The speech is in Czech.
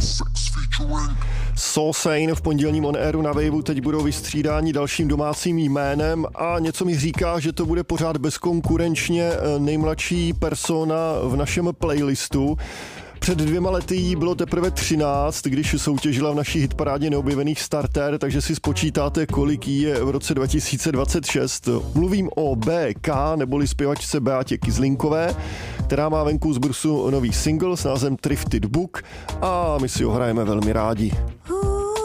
Soulsane v pondělním On Airu na Waveu teď budou vystřídáni dalším domácím jménem a něco mi říká, že to bude pořád bezkonkurenčně nejmladší persona v našem playlistu. Před 2 lety jí bylo teprve 13, když soutěžila v naší hitparádě neobjevených starter, takže si spočítáte, kolik jí je v roce 2026. Mluvím o BK, neboli zpěvačce Beatě Kizlinkové, která má venku z brusu nový single s názvem Thrifted Book a my si ho hrajeme velmi rádi.